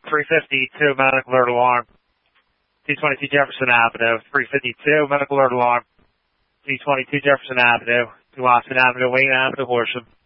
352 medical alert alarm. 222 Jefferson Avenue. 352 medical alert alarm. 222 Jefferson Avenue. To Austin Avenue, Wayne Avenue, Horsham.